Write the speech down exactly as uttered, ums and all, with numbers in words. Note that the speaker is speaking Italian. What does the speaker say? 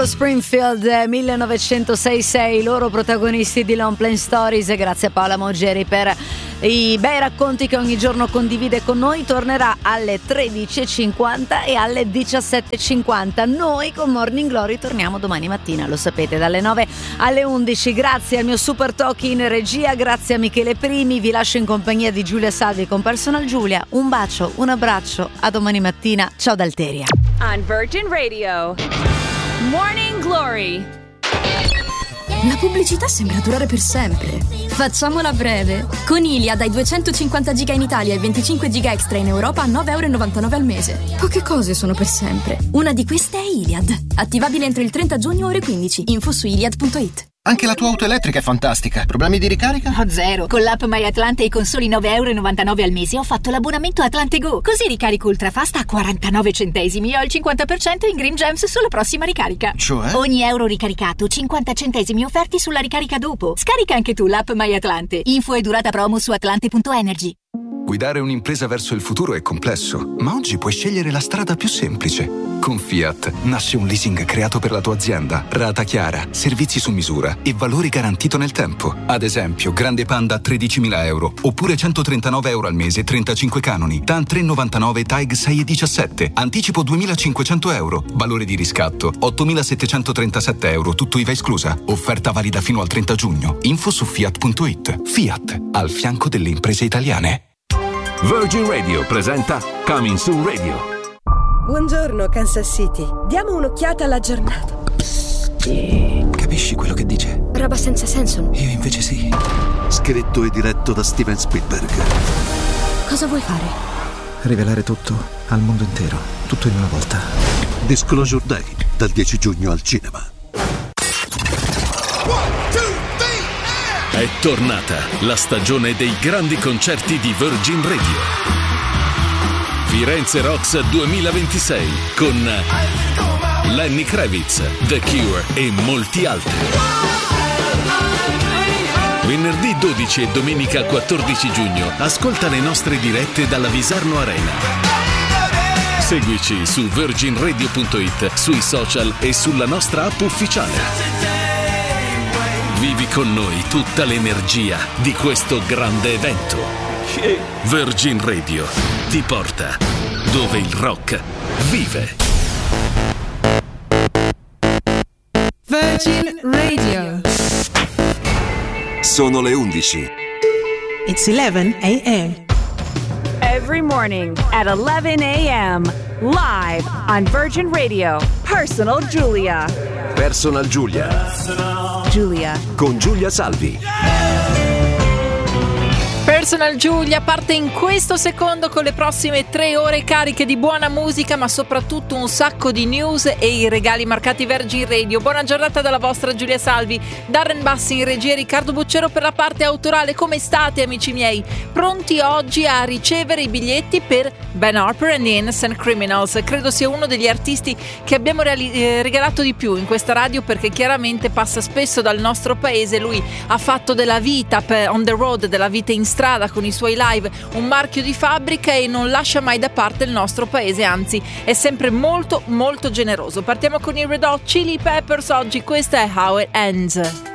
Springfield millenovecentosessantasei, loro protagonisti di Long Plain Stories. Grazie a Paola Moggeri per i bei racconti che ogni giorno condivide con noi. Tornerà alle tredici e cinquanta e alle diciassette e cinquanta. Noi con Morning Glory torniamo domani mattina, lo sapete, dalle nove alle undici. Grazie al mio super talk in regia, grazie a Michele Primi. Vi lascio in compagnia di Giulia Salvi con Personal Giulia. Un bacio, un abbraccio, a domani mattina. Ciao da Alteria. On Virgin Radio, Morning Glory. La pubblicità sembra durare per sempre. Facciamola breve. Con Iliad hai duecentocinquanta giga in Italia e venticinque giga extra in Europa a nove virgola novantanove euro al mese. Poche cose sono per sempre. Una di queste è Iliad. Attivabile entro il trenta giugno ore quindici. Info su iliad punto it. Anche la tua auto elettrica è fantastica. Problemi di ricarica? Oh, zero. Con l'app My Atlante e con soli nove virgola novantanove euro al mese ho fatto l'abbonamento Atlante Go. Così ricarico ultrafast a quarantanove centesimi e ho il cinquanta per cento in Green Gems sulla prossima ricarica. Cioè? Ogni euro ricaricato, cinquanta centesimi offerti sulla ricarica dopo. Scarica anche tu l'app My Atlante. Info e durata promo su atlante punto energy. Guidare un'impresa verso il futuro è complesso, ma oggi puoi scegliere la strada più semplice. Con Fiat nasce un leasing creato per la tua azienda, rata chiara, servizi su misura e valore garantito nel tempo. Ad esempio, Grande Panda a tredicimila euro, oppure centotrentanove euro al mese, trentacinque canoni, TAN tre virgola novantanove, TAG sei virgola diciassette, anticipo duemilacinquecento euro, valore di riscatto ottomilasettecentotrentasette euro, tutto I V A esclusa. Offerta valida fino al trenta giugno. Info su fiat punto it. Fiat, al fianco delle imprese italiane. Virgin Radio presenta Coming Soon Radio. Buongiorno Kansas City, diamo un'occhiata alla giornata. Capisci quello che dice? Roba senza senso. Io invece sì. Scritto e diretto da Steven Spielberg. Cosa vuoi fare? Rivelare tutto al mondo intero, tutto in una volta. Disclosure Day, dal dieci giugno al cinema. È tornata la stagione dei grandi concerti di Virgin Radio. Firenze Rocks duemilaventisei con Lenny Kravitz, The Cure e molti altri. Venerdì dodici e domenica quattordici giugno ascolta le nostre dirette dalla Visarno Arena. Seguici su virgin radio punto it, sui social e sulla nostra app ufficiale. Vivi con noi tutta l'energia di questo grande evento. Virgin Radio ti porta dove il rock vive. Virgin Radio. Sono le undici. It's eleven a.m. Every morning at eleven a.m. live on Virgin Radio. Personal Giulia. Personal Giulia. Giulia. Con Giulia Salvi. Personal Giulia parte in questo secondo con le prossime tre ore cariche di buona musica, ma soprattutto un sacco di news e i regali marcati Virgin Radio. Buona giornata dalla vostra Giulia Salvi, Darren Bassi in regia, Riccardo Buccero per la parte autorale. Come state, amici miei? Pronti oggi a ricevere i biglietti per Ben Harper and the Innocent Criminals? Credo sia uno degli artisti che abbiamo reali- eh, regalato di più in questa radio, perché chiaramente passa spesso dal nostro paese. Lui ha fatto della vita per, on the road, della vita in strada con i suoi live un marchio di fabbrica e non lascia mai da parte il nostro paese, anzi è sempre molto molto generoso. Partiamo con i Red Hot Chili Peppers oggi, questa è How It Ends.